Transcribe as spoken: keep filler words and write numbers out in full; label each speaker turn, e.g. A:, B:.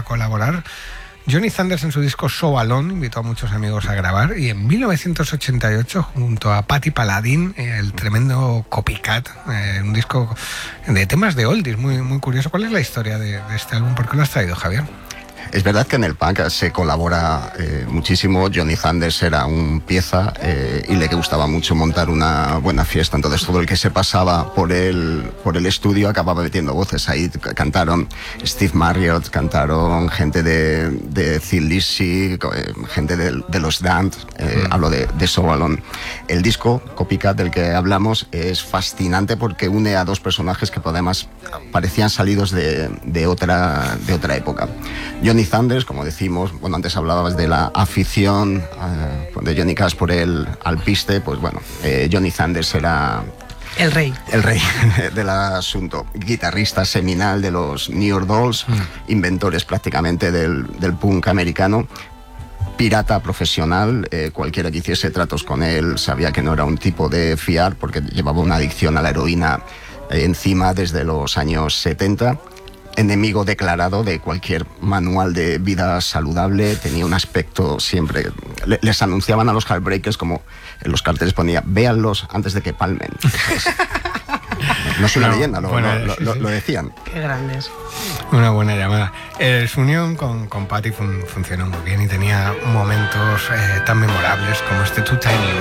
A: colaborar. Johnny Thunders en su disco So Alone invitó a muchos amigos a grabar, y en mil novecientos ochenta y ocho, junto a Patti Paladin, el tremendo Copycat, eh, un disco de temas de oldies muy, muy curioso. ¿Cuál es la historia de, de este álbum? ¿Por qué lo has traído, Javier?
B: Es verdad que en el punk se colabora eh, muchísimo. Johnny Thunders era un pieza eh, y le gustaba mucho montar una buena fiesta. Entonces todo el que se pasaba por el, por el estudio acababa metiendo voces. Ahí cantaron Steve Marriott, cantaron gente de, de Thin Lizzy, eh, gente de, de los Damned, eh, mm. hablo de, de So Alone. El disco Copycat del que hablamos es fascinante porque une a dos personajes que además parecían salidos de, de, otra, de otra época. Johnny Thunders, como decimos, bueno, antes hablabas de la afición uh, de Johnny Cash por el alpiste, pues bueno, eh, Johnny Thunders era
C: el rey.
B: El rey del asunto. Guitarrista seminal de los New York Dolls, mm. inventores prácticamente del, del punk americano. Pirata profesional, eh, cualquiera que hiciese tratos con él sabía que no era un tipo de fiar porque llevaba una adicción a la heroína eh, encima desde los años setenta. Enemigo declarado de cualquier manual de vida saludable, tenía un aspecto siempre... Les anunciaban a los Heartbreakers como en los carteles ponía, véanlos antes de que palmen. No es una no, leyenda, lo, bueno, lo, sí, lo, sí. lo decían.
C: Qué grandes.
A: Una buena llamada. Eh, su unión con, con Patti fun, funcionó muy bien y tenía momentos eh, tan memorables como este Too Tiny